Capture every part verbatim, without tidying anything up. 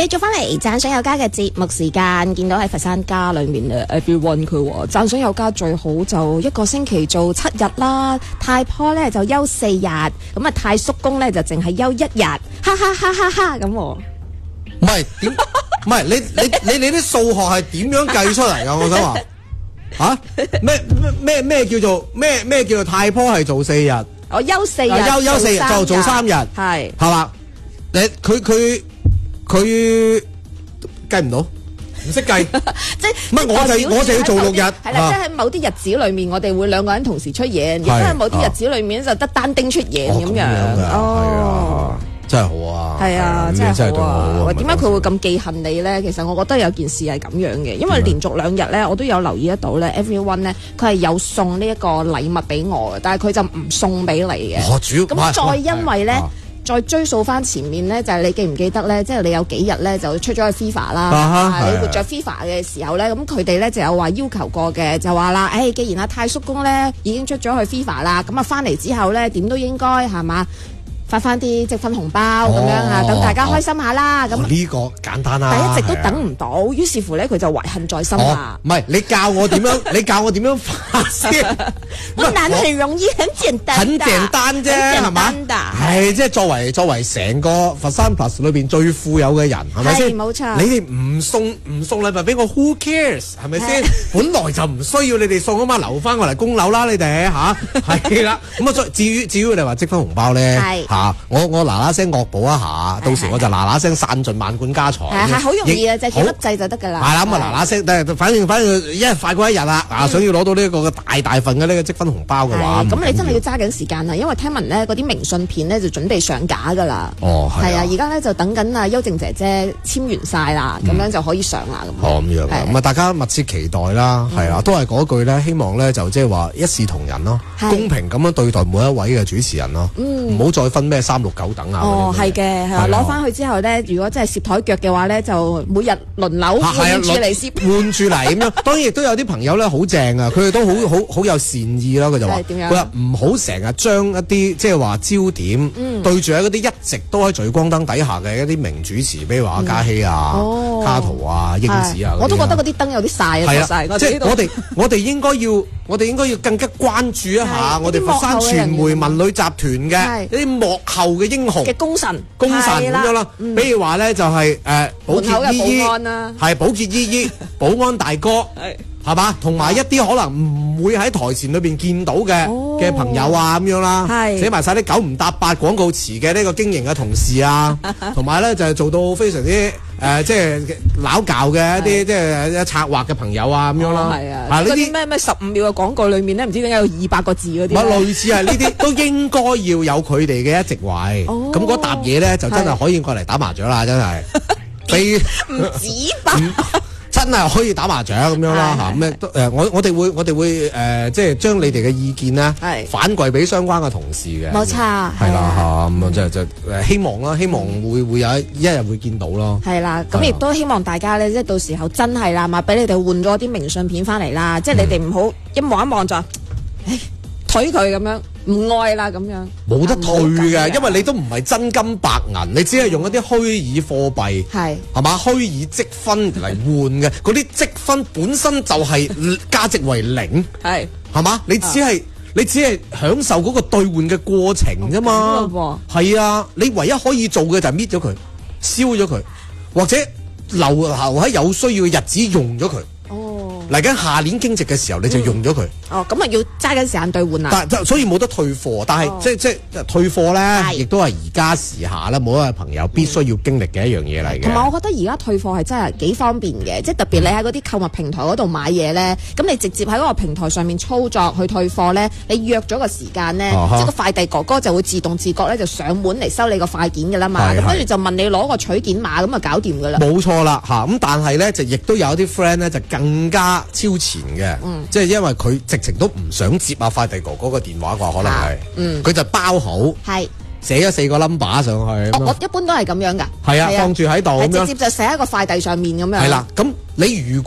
繼續翻嚟讚賞有家嘅節目時間，見到喺佛山家裏面咧 ，everyone 佢話讚賞有家最好就一個星期做七日啦，太婆咧就休四日，咁啊太叔公咧就淨係休一日，哈哈哈哈哈咁。唔係點？唔係你你你你啲數學係點樣計出嚟㗎？我想話嚇咩咩咩叫做咩咩叫做太婆係做四日？ 我休四日， 休休四日就做三日， 係係嘛？你佢佢佢計唔到，唔識計， 即係唔係我就我就要做六日， 係啦，即係喺某啲日子裏面，我哋會兩個人同時出現，亦都係某啲日子裏面就得單丁出現咁樣。哦， 真係好啊！ 係啊，真係好啊！點解佢會咁記恨你咧？其實我覺得有件事係咁樣嘅，因為連續兩日咧，我都有留意得到咧 ，everyone 咧，佢係有送呢一個禮物俾我嘅，但係佢就唔送俾你嘅。 我主要咁再因為咧。再追溯翻前面咧，就係、是、你記唔記得咧？即係你有幾日咧就出咗去 FIFA 啦，啊、你活著 FIFA 嘅時候咧，咁佢哋咧就有話要求過嘅，就話啦，誒、哎，既然阿太叔公咧已經出咗去 FIFA 啦，咁啊翻嚟之後咧點都應該係嘛？發翻啲積分紅包咁樣啊，等大家開心下啦。咁呢個簡單啦， 但係一直都等唔到，於是乎咧佢就懷恨在心啦。 唔係你教我點樣？你教我點樣發先？ 不難，很容易，很簡單， 很簡單啫，係嘛？係即係作為作為成個佛山 Plus 裏邊最富有嘅人，係咪先？ 冇錯。 你哋唔送唔送禮物俾我 ，Who cares？ 係咪先？本來就唔需要你哋送啊嘛，留翻我嚟供樓啦，你哋吓係啦。咁啊，再至於至於你哋話積分紅包咧，吓我我嗱嗱聲惡補一下，到時我就嗱嗱聲散盡萬貫家財。 係係好容易啊，就幾粒掣就得㗎啦。 係啦，咁啊嗱嗱聲，但係反正反正一日快過一日啦。啊，想要攞到呢個大大份嘅呢個積分紅包嘅話， 咁你真係要揸緊時間啊，因為聽聞咧嗰啲明信片咧就準備上架㗎啦。 哦，係啊，而家咧就等緊啊邱靜姐姐簽完晒啦，咁樣就可以上啦。咁哦，咁樣啊，咁啊，大家密切期待啦。係啊，都係嗰句咧，希望咧就即係話一視同仁咯，公平咁樣對待每一位嘅主持人咯。唔好再分咩三六九等啊。 哦，係嘅，係啊，攞翻去之後咧，如果真係攝台腳嘅話咧，就每日輪流換住嚟攝， 換住嚟咁樣。當然亦都有啲朋友咧好正啊，佢哋都好好好有善意咯。佢就話：佢話唔好成日將一啲即係話焦點對住喺嗰啲一直都喺聚光燈底下嘅一啲名主持，比如話阿嘉熙啊、卡圖啊、英子啊。 我都覺得嗰啲燈有啲曬啊， 係啊，即係我哋我哋應該要我哋應該要更加關注一下我哋佛山傳媒文旅集團嘅一啲幕後嘅英雄嘅功臣， 功臣咁樣啦。比如話咧就係誒保潔姨姨，係保潔姨姨、保安大哥，係嘛？同埋一啲可能唔會喺台前裏邊見到嘅嘅朋友啊咁樣啦，寫埋晒啲九唔搭八廣告詞嘅呢個經營嘅同事啊，同埋咧就係做到非常之誒即係撈教嘅一啲即係策劃嘅朋友啊咁樣啦。 係啊，嗰啲咩咩十五秒嘅廣告裏面咧，唔知點解有二百個字嗰啲。 唔係類似係呢啲，都應該要有佢哋嘅一席位。咁嗰沓嘢咧就真係可以過嚟打麻雀啦，真係。 唔止吧？ 真係可以打麻雀咁樣啦嚇，咁誒誒，我我哋會我哋會誒，即係將你哋嘅意見咧反饋俾相關嘅同事嘅。 冇錯， 係啦嚇，咁啊即係就誒希望啦，希望會會有一一日會見到咯。 係啦，咁亦都希望大家咧，即係到時候真係啦嘛，俾你哋換咗啲明信片翻嚟啦，即係你哋唔好一望一望就，誒推佢咁樣。唔愛啦咁樣， 冇得退嘅，因為你都唔係真金白銀，你只係用一啲虛擬貨幣，係係嘛虛擬積分嚟換嘅，嗰啲積分本身就係價值為零，係係嘛，你只係、啊、你只係享受嗰個兌換嘅過程啫嘛，係啊，你唯一可以做嘅就係搣咗佢，燒咗佢，或者留留喺有需要嘅日子用咗佢。嚟緊下年經濟嘅時候，你就用咗佢。 哦，咁啊要揸緊時間兌換啊！ 但所以冇得退貨，但係、哦、即即退貨咧，亦都係而家時下咧，每一位朋友必須要經歷嘅一樣嘢嚟嘅。同埋我覺得而家退貨係真係幾方便嘅，即係特別你喺嗰啲購物平台嗰度買嘢咧，咁、嗯、你直接喺嗰個平台上面操作去退貨咧，你約咗個時間咧，啊、即係個快遞哥哥就會自動自覺咧就上門嚟收你個快件㗎啦嘛，咁跟住就問你攞個取件碼，咁啊搞掂㗎啦。冇錯啦，嚇咁但係咧就亦都有啲 friend 咧就更加超前嘅，嗯、即係因為佢直情都唔想接啊快遞哥哥個電話啩，可能係，佢、嗯、就包好，係寫咗四個 number 上去。我我一般都係咁樣㗎，係啊，放住喺度咁樣，直接就寫喺個快遞上面咁樣。係啦，咁你如果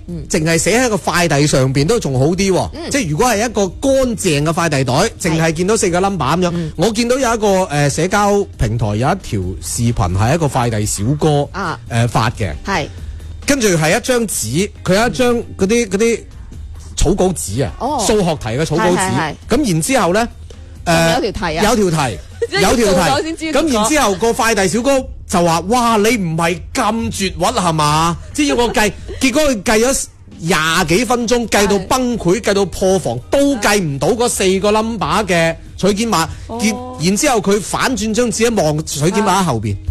淨係寫喺個快遞上邊都仲好啲、啊，嗯、即係如果係一個乾淨嘅快遞袋，淨係見到四個 number 咁樣。嗯、我見到有一個誒、呃、社交平台有一條視頻係一個快遞小哥誒、啊呃、發嘅，係跟住係一張紙，佢有一張嗰啲嗰啲草稿紙啊，數、哦、學題嘅草稿紙，咁然之後咧誒、呃、 有條題啊， 有條題。有條題，咁然之後個快遞小哥就話：哇，你唔係咁絕核係嘛？即係要我計，結果佢計咗廿幾分鐘，計到崩潰，計到破防，都計唔到嗰四個 number 嘅取件碼。結、哦、然之後佢反轉張紙一望，取件碼喺後邊，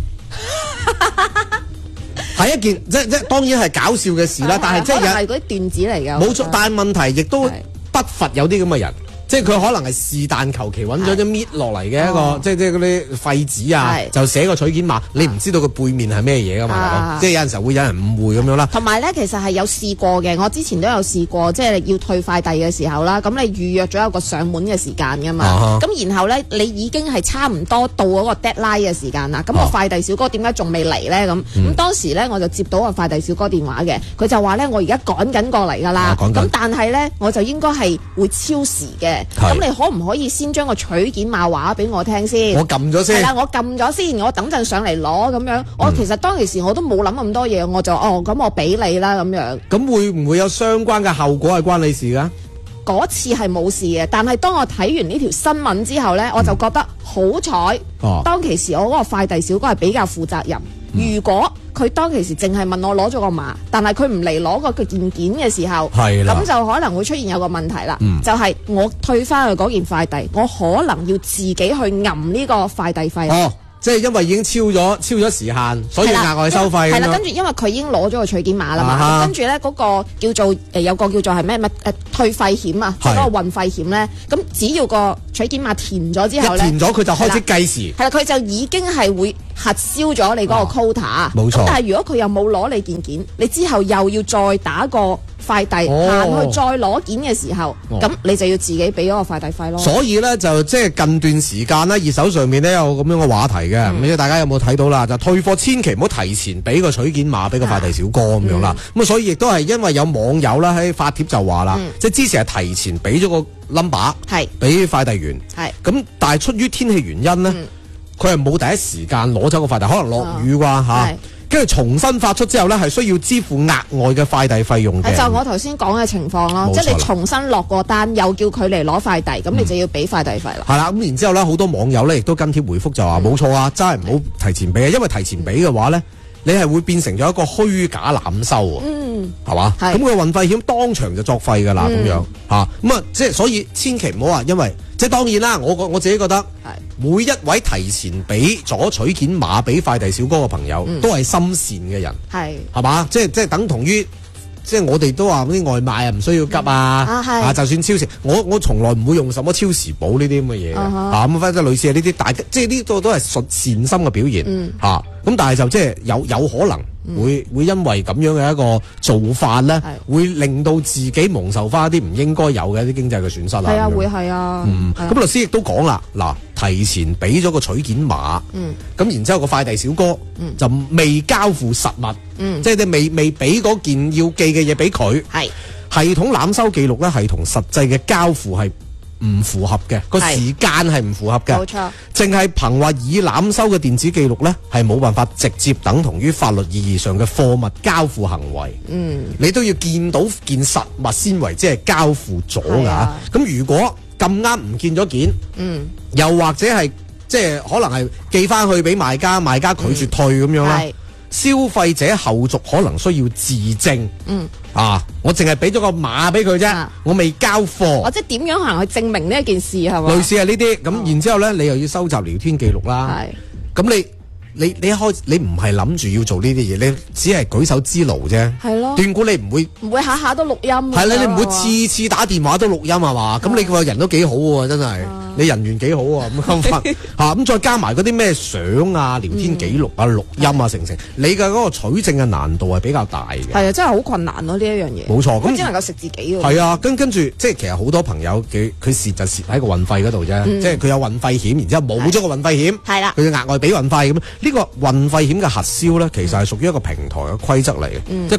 係一件即即當然係搞笑嘅事啦。但係即係係嗰啲段子嚟㗎。 冇錯，但係問題亦都不乏有啲咁嘅人。即係佢可能係是但求其揾咗張搣落嚟嘅一個，哦、即係即係嗰啲廢紙啊，是就寫個取件碼，啊、你唔知道個背面係咩嘢噶嘛？啊、即係有陣時候會有人誤會咁樣啦。同埋咧，其實係有試過嘅，我之前都有試過，即係要退快遞嘅時候啦。咁你預約咗一個上門嘅時間噶嘛？咁、啊、然後咧，你已經係差唔多到嗰個 deadline 嘅時間啦。咁、啊、個快遞小哥點解仲未嚟咧？咁咁、嗯、當時咧，我就接到個快遞小哥電話嘅，佢就話咧：我而家趕緊過嚟㗎啦。咁、啊、但係咧，我就應該係會超時嘅。咁是你可唔可以先將個取件碼話俾我聽先？ 我撳咗先。係啦， 我撳咗先，我等陣上嚟攞咁樣。嗯、我其實當其時我都冇諗咁多嘢，我就哦咁我俾你啦咁樣。 咁會唔會有相關嘅後果係關你事噶？ 嗰次係冇事嘅，但係當我睇完呢條新聞之後呢，嗯、我就覺得好彩。哦、當其時我嗰個快遞小哥係比較負責任。嗯、如果佢當其時淨係問我攞咗個碼，但係佢唔嚟攞個件件嘅時候，咁的就可能會出現有個問題啦。嗯、就係我退翻去嗰件快遞，我可能要自己去揞呢個快遞費。 哦，即係因為已經超咗超咗時限，所以額外收費。 係啦，跟住因為佢已經攞咗個取件碼啦嘛，啊、哈跟住咧嗰個叫做誒、呃、有個叫做係咩乜誒退費險啊，即係嗰個運費險咧。咁只要個取件碼填咗之後咧， 填咗佢就開始計時。 係啦，佢就已經係會核銷咗你嗰個 quota。冇錯。咁但係如果佢又冇攞你件件，你之後又要再打個快遞行、哦、去再攞件嘅時候，咁、哦、你就要自己俾嗰個快遞費咯。 所以咧就即係近段時間咧，熱搜上面咧有咁樣嘅話題嘅，唔知、嗯、大家有冇睇到啦？就退貨千祈唔好提前俾個取件碼俾個快遞小哥咁、啊、樣啦。咁啊、嗯，所以亦都係因為有網友啦喺發帖就話啦，嗯、即係之前係提前俾咗個 number 係俾快遞員，係咁，但係出於天氣原因咧，佢係冇第一時間攞走個快遞，可能落雨啩吓。哦跟住重新發出之後呢，係需要支付額外嘅快遞費用嘅。就我頭先講嘅情況咯，即係你重新落個單，又叫佢嚟攞快遞，咁、嗯、你就要俾快遞費啦。係啦，咁然之後呢，好多網友呢亦都跟帖回覆就話冇、嗯、錯啊，真係唔好提前俾啊，因為提前俾嘅話呢，你係會變成咗一個虛假濫收喎。嗯，係嘛？咁個運費險當場就作廢㗎啦，咁、嗯、樣嚇。咁啊，即係所以千祈唔好話，因為即係當然啦，我我自己覺得。每一位提前俾咗取件碼俾快遞小哥嘅朋友，嗯、都係心善嘅人，係係嘛？即係即係等同於，即係我哋都話啲外賣啊，唔需要急啊，嗯、啊，啊就算超時，我我從來唔會用什麼超時保呢啲咁嘅嘢嘅，啊咁反正類似係呢啲大，即係呢個都係純善心嘅表現，嗯、啊咁但係就即係有有可能。會會因為咁樣嘅一個做法咧，是會令到自己蒙受翻一啲唔應該有嘅一啲經濟嘅損失啦。係啊，會係啊。嗯，咁律師亦都講啦，嗱，提前俾咗個取件碼，嗯，咁然之後個快遞小哥，嗯，就未交付實物，嗯，即係你未未俾嗰件要寄嘅嘢俾佢，係是系統濫收記錄咧，係同實際嘅交付係唔符合嘅，個時間係唔符合嘅，冇錯。淨係憑話已濫收嘅電子記錄咧，係冇辦法直接等同於法律意義上嘅貨物交付行為。嗯，你都要見到件實物先為之係交付咗㗎。咁、啊、如果咁啱唔見咗件，嗯，又或者係即係可能係寄翻去俾賣家，賣家拒絕退咁、嗯、樣啦。消費者後續可能需要自證，嗯啊，我淨係俾咗個碼俾佢啫，啊、我未交貨，或者點樣行去證明呢一件事係嘛？類似係呢啲咁，哦、然之後咧，你又要收集聊天記錄啦，係，咁你。你你一開你唔係諗住要做呢啲嘢，你只係舉手之勞啫。係咯，斷估你唔會唔會下下都錄音。係啦，你唔會次次打電話都錄音係嘛？咁你個人都幾好喎，真係，你人緣幾好啊咁方法嚇。咁再加埋嗰啲咩相啊、聊天記錄啊、錄音啊，成成，你嘅嗰個取證嘅難度係比較大嘅。係啊，真係好困難咯呢一樣嘢。冇錯，咁只能夠食自己喎。係啊，跟跟住即係其實好多朋友佢佢蝕就蝕喺個運費嗰度啫，即係佢有運費險，然之後冇咗個運費險，係啦，佢要額外俾運費咁。呢個運費險嘅核銷咧，其實係屬於一個平台嘅規則嚟嘅，嗯、即係群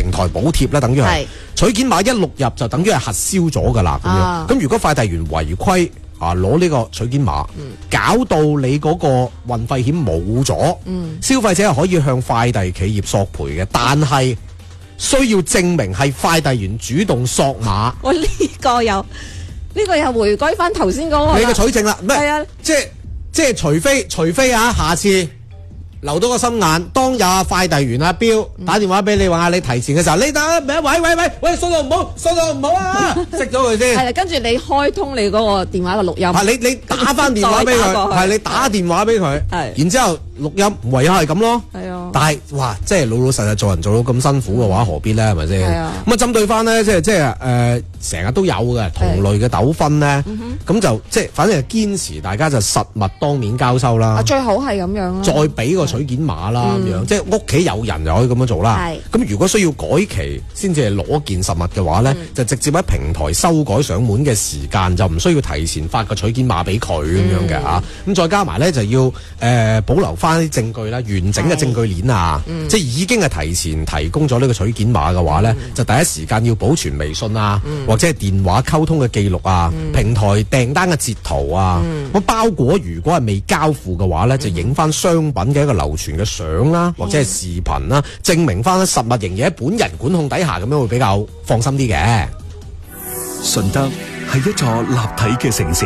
平台補貼啦，等於係取件碼一錄入就等於係核銷咗噶啦。咁樣咁如果快遞員違規啊攞呢個取件碼，嗯、搞到你嗰個運費險冇咗，嗯、消費者係可以向快遞企業索賠嘅，但係需要證明係快遞員主動索碼。 我呢、這個又呢、這個又回歸翻頭先嗰個你嘅取證啦，咩？ 係啊， 即係即係除非除非啊，下次。留到個心眼，當有啊快遞員阿彪打電話俾你話你提前嘅時候，你打喂喂喂喂喂，速度唔好，速度唔好啊！熄咗佢先。係啦， 跟住你開通你嗰個電話嘅錄音。 係你你打翻電話俾佢，係你打電話俾佢，係然之後錄音，唯有係咁咯。係啊。但係哇，即係老老實實做人做到咁辛苦嘅話，何必咧？係咪先？係啊。咁啊，針對翻咧，即係即係誒，成日都有嘅同類嘅糾紛咧，咁就即係反正係堅持大家就實物當面交收啦。 最好係咁樣啦。再俾個取件碼啦，咁、嗯、樣即係屋企有人就可以咁樣做啦。咁如果需要改期先至係攞件實物嘅話咧，嗯、就直接喺平台修改上門嘅時間，就唔需要提前發個取件碼俾佢咁樣嘅嚇。咁、嗯、再加埋咧就要誒、呃、保留翻啲證據啦，完整嘅證據鏈啊，嗯、即係已經係提前提供咗呢個取件碼嘅話咧，嗯、就第一時間要保存微信啊，嗯、或者係電話溝通嘅記錄啊，嗯、平台訂單嘅截圖啊，咁、嗯、包裹如果係未交付嘅話咧，就影翻商品嘅一個流傳嘅相啦，或者係視頻啦，證明翻實物仍然喺本人管控底下，咁樣會比較放心啲嘅。 順德係一座立體嘅城市，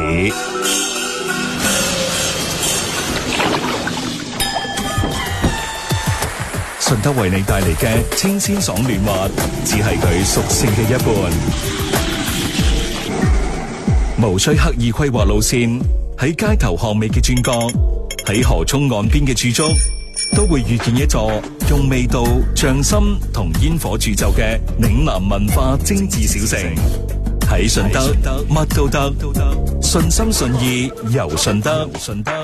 順德為你帶嚟嘅清鮮爽嫩滑，只係佢屬性嘅一半，無需刻意規劃路線，喺街頭巷尾嘅轉角，喺河涌岸邊嘅駐足，都會遇見一座用味道、匠心同煙火鑄就嘅嶺南文化精緻小城。喺順德，乜都得，順心順意遊順德。順德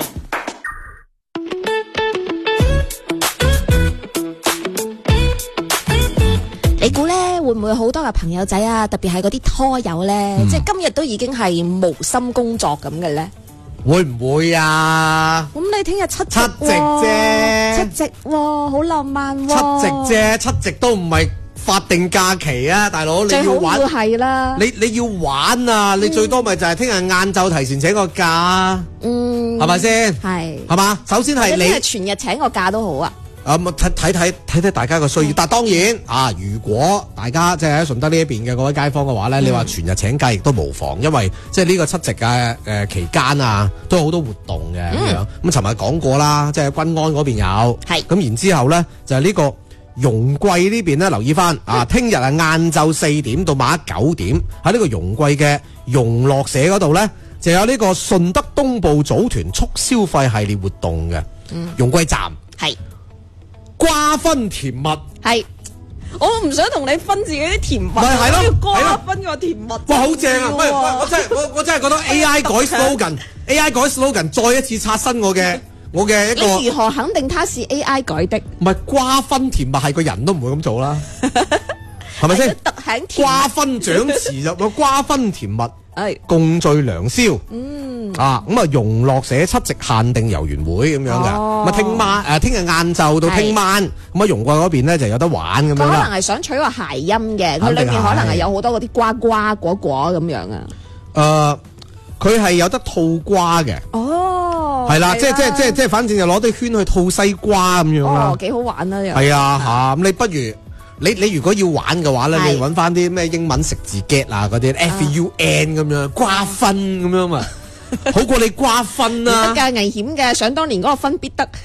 你估咧會唔會好多嘅朋友仔啊，特別係嗰啲拖友咧，嗯、即係今日都已經係無心工作咁嘅咧？ 會唔會啊？ 咁你聽日七夕七夕啫， 七夕喎，好浪漫喎。 七夕啫，七夕都唔係法定假期啊，大佬，你要玩最好係啦。 你你要玩啊，嗯、你最多咪就係聽日晏晝提前請個假，嗯，係咪先？係，係嘛？首先係你全日請個假都好啊。 啊，睇睇睇睇睇大家嘅需要，嗯、但係當然啊，如果大家即係喺順德呢一邊嘅各位街坊嘅話咧，嗯、你話全日請假亦都無妨，因為即係呢個七夕嘅誒、呃、期間啊，都有好多活動嘅咁、嗯、樣。咁尋日講過啦，即係均安嗰邊有，係咁是然之後咧就係、是、呢個容桂呢邊咧，留意翻啊，聽日啊晏晝四點到晚黑九點喺呢個容桂嘅容樂社嗰度咧，就有呢個順德東部組團促消費系列活動嘅，嗯、容桂站係。瓜分甜蜜係，我唔想同你分自己啲甜蜜， 咪係咯， 要瓜分個甜蜜。 哇，好正啊！喂，我真係我我真係覺得 A I 改 slogan，A I 改 slogan， 再一次刷新我嘅我嘅一個。 你如何肯定它是 A I 改的？ 唔係瓜分甜蜜係個人都唔會咁做啦，係咪先？ 特享甜蜜瓜分獎詞就瓜分甜蜜，係共聚良宵。嗯。啊，咁啊，容樂社七夕限定遊園會咁樣嘅，咁啊聽晚誒，聽日晏晝到聽晚，咁啊容桂嗰邊咧就有得玩咁樣啦。佢可能係想取個諧音嘅，佢裏面可能係有好多嗰啲瓜瓜果果咁樣啊。 誒，佢係有得套瓜嘅。哦，係啦，即係即係即係即係，反正就攞啲圈去套西瓜咁樣啦。 哦，幾好玩啊！又係啊吓，咁你不如你你如果要玩嘅話咧，你搵翻啲咩英文食字 get 啊嗰啲 F U N 咁樣瓜分咁樣嘛。好過你瓜分啊！ 得㗎，危險嘅，想當年嗰個分必得。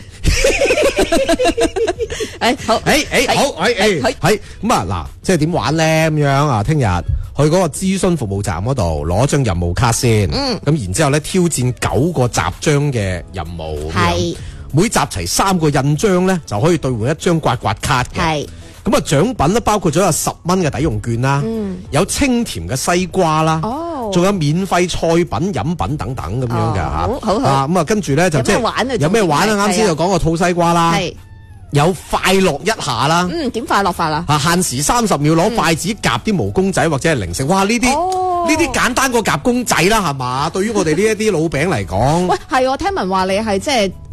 誒好，誒誒好，誒誒係咁啊嗱，即係點玩咧咁樣啊？聽日去嗰個諮詢服務站嗰度攞張任務卡先，嗯，咁然之後咧挑戰九個集章嘅任務，係每集齊三個印章咧就可以兌換一張刮刮卡嘅，係咁啊獎品咧包括咗有十蚊嘅抵用券啦，嗯，有清甜嘅西瓜啦，哦。仲有免費菜品、飲品等等咁樣嘅嚇，好好啊咁啊，跟住咧就即係有咩玩啊？啱先就講個套西瓜啦，係有快樂一下啦。 嗯，點快樂法啊？ 啊，限時三十秒攞筷子夾啲毛公仔或者係零食。哇！呢啲呢啲簡單過夾公仔啦，係嘛？對於我哋呢一啲老餅嚟講， 喂，係我聽聞話你係即係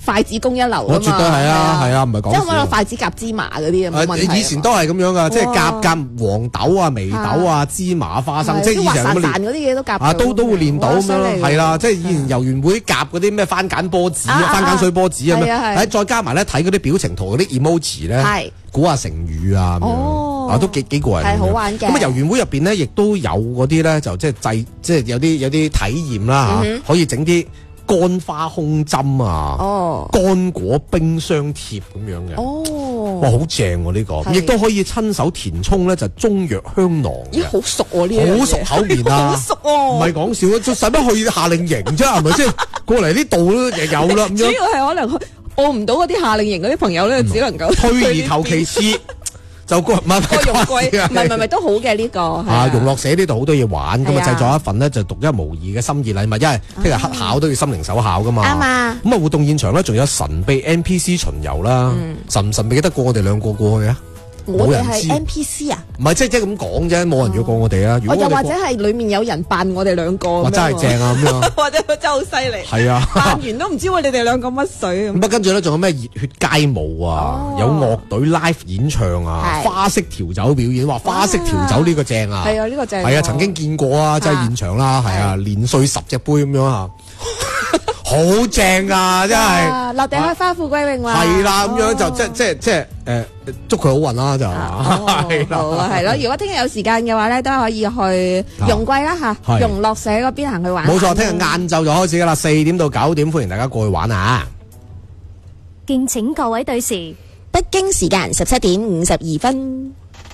筷子工一流啊嘛。 我絕對係啊，係啊，唔係講笑。 即係攞筷子夾芝麻嗰啲冇問題。 以前都係咁樣噶，即係夾夾黃豆啊、眉豆啊、芝麻、花生，即係以前咁練嗰啲嘢都夾啊，都都會練到咁樣。係啦，即係以前游完會夾嗰啲咩番梘波子、番梘水波子啊嘛。再加埋咧睇嗰啲表情圖嗰啲 emoji 咧，估下成語啊咁樣，啊都幾幾過癮。 係好玩嘅。 咁啊游園會入邊咧，亦都有嗰啲咧，就即係製，即係有啲有啲體驗啦嚇，可以整啲乾花胸針啊，乾果冰箱貼咁樣嘅。哦，哇，好正喎呢個！亦都可以親手填充咧，就中藥香囊。 咦，好熟喎呢樣嘢， 好熟口面啊！ 好熟喎， 唔係講笑啊，使乜去夏令營啫？係咪先？過嚟呢度都有啦咁樣。 主要係可能報唔到嗰啲夏令營嗰啲朋友咧，只能夠退而求其次。就個唔係個容櫃，唔係唔係唔係都好嘅呢個。 啊，容樂社呢度好多嘢玩，咁啊製作一份呢就獨一無二嘅心意禮物，因為聽日黑考都要心靈手巧噶嘛。 啱啊。咁啊活動現場咧仲有神秘 N P C 巡遊啦，神唔神秘得過我哋兩個過去啊？ 我哋係 N P C 啊？ 唔係即係即係咁講啫，冇人要過我哋啊！ 又或者係裡面有人扮我哋兩個， 哇真係正啊咁樣， 或者真係好犀利。係啊，扮完都唔知喂你哋兩個乜水咁。 咁啊跟住咧仲有咩熱血街舞啊，有樂隊 live 演唱啊，花式調酒表演，哇花式調酒呢個正啊！ 係啊，呢個正。 係啊，曾經見過啊，真係現場啦，係啊，連歲十隻杯咁樣啊。好正啊！真係落地開花富貴榮華。 係啦，咁樣就即即即誒，祝佢好運啦就。 係啦，係咯。如果聽日有時間嘅話咧，都可以去容桂啦嚇，容樂社嗰邊行去玩。 冇錯，聽日晏晝就開始噶啦，四點到九點，歡迎大家過去玩啊！ 敬請各位對時， 北京時間十七點五十二分。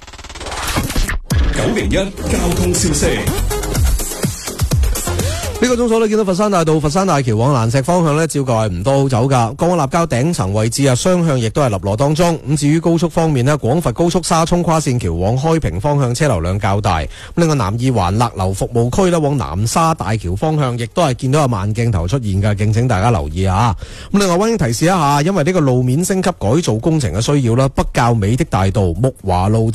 九零一交通消息。 呢個鐘數咧，見到佛山大道、佛山大橋往蘭石方向呢，照舊係唔多好走噶。江灣立交頂層位置啊，雙向亦都係立羅當中。咁至於高速方面呢，廣佛高速沙涌跨線橋往開平方向車流量較大。咁另外南二環勒流服務區呢，往南沙大橋方向亦都係見到有慢鏡頭出現㗎，敬請大家留意啊！咁另外溫馨提示一下，因為呢個路面升級改造工程嘅需要啦，北滘美的大道、木華路